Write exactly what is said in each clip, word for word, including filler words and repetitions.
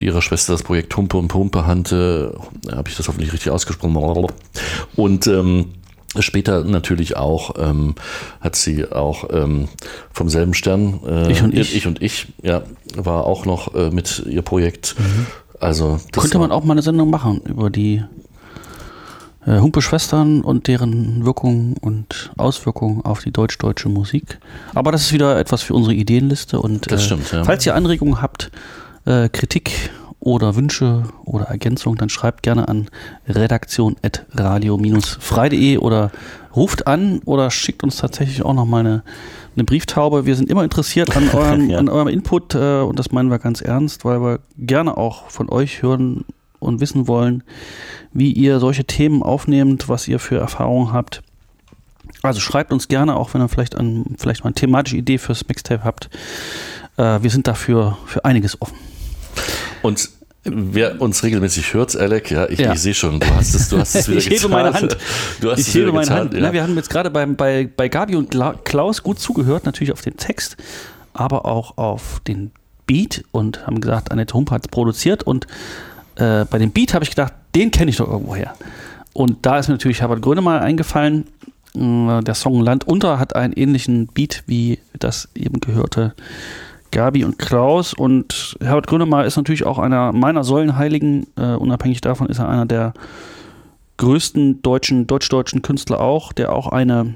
ihrer Schwester das Projekt Humpe und Pumpe Hante, habe ich das hoffentlich richtig ausgesprochen, und ähm, später natürlich auch ähm, hat sie auch ähm, vom selben Stern, äh, ich und ich. ich und ich, ja, war auch noch äh, mit ihr Projekt. Mhm. Also das könnte man auch mal eine Sendung machen über die äh, Humpe-Schwestern und deren Wirkung und Auswirkungen auf die deutsch-deutsche Musik. Aber das ist wieder etwas für unsere Ideenliste. Und das äh, stimmt, ja. Falls ihr Anregungen habt, äh, Kritik oder Wünsche oder Ergänzungen, dann schreibt gerne an redaktion at radio frei punkt de oder ruft an oder schickt uns tatsächlich auch noch mal eine, eine Brieftaube. Wir sind immer interessiert an eurem, ja. an eurem Input äh, und das meinen wir ganz ernst, weil wir gerne auch von euch hören und wissen wollen, wie ihr solche Themen aufnehmt, was ihr für Erfahrungen habt. Also schreibt uns gerne, auch wenn ihr vielleicht, an, vielleicht mal eine thematische Idee fürs Mixtape habt. Äh, wir sind dafür für einiges offen. Und wer uns regelmäßig hört, Alec, ja, ich, ja. ich sehe schon, du hast es, du hast es wieder ich getan. Hebe meine Hand. Du hast ich es hebe wieder meine getan, Hand. ja. Na, wir haben jetzt gerade bei, bei, bei Gabi und Klaus gut zugehört, natürlich auf den Text, aber auch auf den Beat und haben gesagt, Annette Humpe hat es produziert und äh, bei dem Beat habe ich gedacht, den kenne ich doch irgendwo her. Und da ist mir natürlich Herbert Grönemeyer eingefallen. Äh, der Song Land unter hat einen ähnlichen Beat wie das eben gehörte Gabi und Klaus, und Herbert Grönemeyer ist natürlich auch einer meiner Säulenheiligen, äh, unabhängig davon ist er einer der größten deutschen, deutsch-deutschen Künstler auch, der auch eine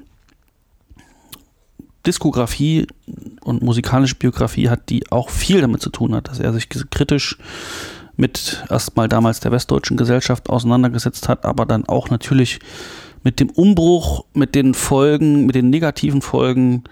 Diskografie und musikalische Biografie hat, die auch viel damit zu tun hat, dass er sich kritisch mit erstmal damals der Westdeutschen Gesellschaft auseinandergesetzt hat, aber dann auch natürlich mit dem Umbruch, mit den Folgen, mit den negativen Folgen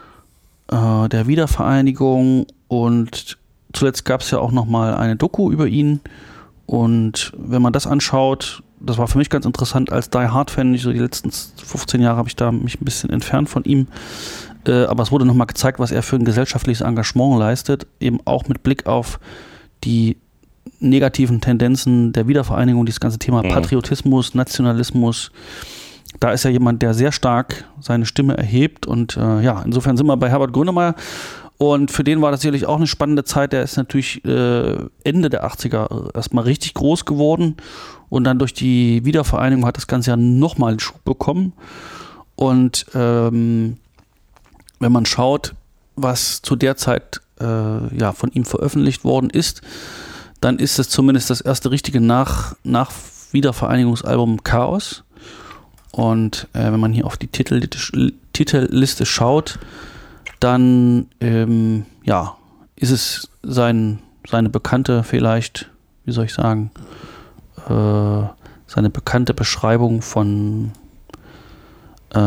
der Wiedervereinigung, und zuletzt gab es ja auch noch mal eine Doku über ihn, und wenn man das anschaut, das war für mich ganz interessant als Die Hard-Fan, ich so die letzten fünfzehn Jahre habe ich da mich ein bisschen entfernt von ihm, äh, aber es wurde noch mal gezeigt, was er für ein gesellschaftliches Engagement leistet, eben auch mit Blick auf die negativen Tendenzen der Wiedervereinigung, dieses ganze Thema Patriotismus, Nationalismus. Da ist ja jemand, der sehr stark seine Stimme erhebt, und äh, ja, insofern sind wir bei Herbert Grönemeyer, und für den war das sicherlich auch eine spannende Zeit. Der ist natürlich äh, Ende der achtziger erstmal richtig groß geworden, und dann durch die Wiedervereinigung hat das Ganze ja nochmal einen Schub bekommen, und ähm, wenn man schaut, was zu der Zeit äh, ja, von ihm veröffentlicht worden ist, dann ist es zumindest das erste richtige Nach- Nach-Wiedervereinigungsalbum Chaos. Und äh, wenn man hier auf die Titel, Titelliste schaut, dann ähm, ja, ist es sein, seine bekannte vielleicht, wie soll ich sagen, äh, seine bekannte Beschreibung von äh,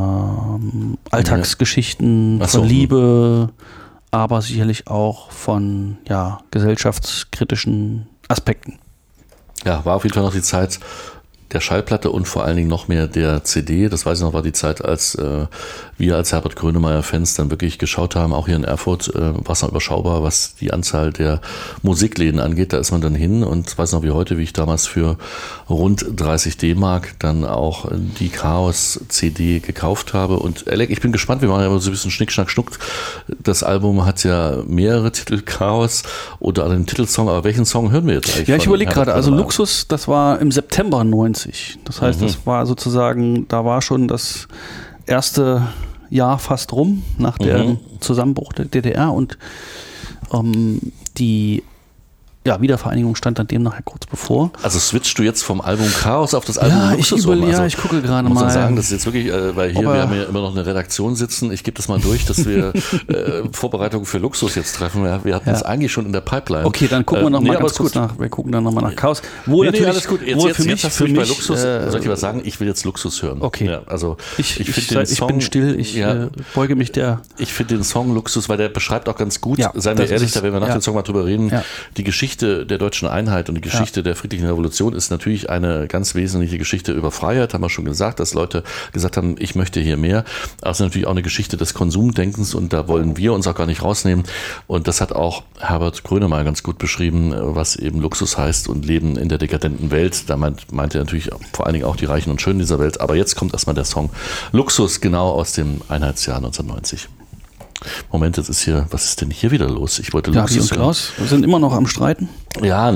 Alltagsgeschichten, Ach so. von Liebe, aber sicherlich auch von ja, gesellschaftskritischen Aspekten. Ja, war auf jeden Fall noch die Zeit der Schallplatte und vor allen Dingen noch mehr der C D. Das weiß ich noch, war die Zeit, als äh, wir als Herbert Grönemeyer-Fans dann wirklich geschaut haben, auch hier in Erfurt, äh, war es noch überschaubar, was die Anzahl der Musikläden angeht. Da ist man dann hin, und weiß noch wie heute, wie ich damals für rund dreißig D-Mark dann auch die Chaos-C D gekauft habe. Und Alec, ich bin gespannt, wir machen ja immer so ein bisschen Schnick, Schnack, Schnuck. Das Album hat ja mehrere Titel, Chaos oder einen Titelsong, aber welchen Song hören wir jetzt eigentlich? Ja, ich überlege gerade, also Grönemeyer? Luxus, das war im September neunzig. Das heißt, mhm. das war sozusagen, da war schon das erste Jahr fast rum nach dem mhm. Zusammenbruch der D D R, und ähm, die ja, Wiedervereinigung stand dann demnach kurz bevor. Also switchst du jetzt vom Album Chaos auf das Album ja, Luxus ich überle- um? Also, ja, ich gucke gerade muss mal. Ich muss sagen, das ist jetzt wirklich, äh, weil hier, wir haben ja immer noch eine Redaktion sitzen, ich gebe das mal durch, dass wir äh, Vorbereitungen für Luxus jetzt treffen. Wir, wir hatten es ja. eigentlich schon in der Pipeline. Okay, dann gucken wir noch äh, mal nee, ganz kurz gut. nach. Wir gucken dann nochmal nach Chaos. Wo nee, natürlich, nee, alles gut. Jetzt, wo jetzt, für jetzt mich, hast für du mich mich, bei Luxus, äh, soll ich dir was sagen? Ich will jetzt Luxus hören. Okay. Ja, also ich, ich, ich, den ich Song, bin still, ich ja, äh, beuge mich der... Ich finde den Song Luxus, weil der beschreibt auch ganz gut, ja, seien wir ehrlich, da werden wir nach ja. dem Song mal drüber reden, ja. die Geschichte der deutschen Einheit und die Geschichte ja. der friedlichen Revolution ist natürlich eine ganz wesentliche Geschichte über Freiheit, haben wir schon gesagt, dass Leute gesagt haben, ich möchte hier mehr. Aber es ist natürlich auch eine Geschichte des Konsumdenkens, und da wollen wir uns auch gar nicht rausnehmen. Und das hat auch Herbert Grönemeyer ganz gut beschrieben, was eben Luxus heißt und Leben in der dekadenten Welt. Da meint, meint er natürlich vor allen Dingen auch die Reichen und Schönen dieser Welt. Aber jetzt kommt erstmal der Song Luxus, genau aus dem Einheitsjahr neunzehnhundertneunzig. Moment, jetzt ist hier, was ist denn hier wieder los? Ich wollte Gabi und Klaus sind immer noch am Streiten. Ja,